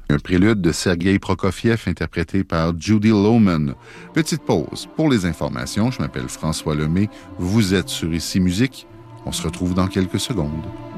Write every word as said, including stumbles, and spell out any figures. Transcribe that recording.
Un prélude de Sergei Prokofiev interprété par Judy Lohman. Petite pause pour les informations. Je m'appelle François Lemay. Vous êtes sur Ici Musique. On se retrouve dans quelques secondes.